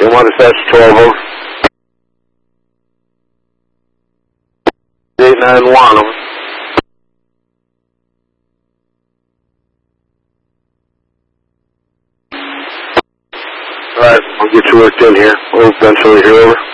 They want us that's 12 over. 891 over. Alright, I'll get you worked in here. We'll eventually hear over.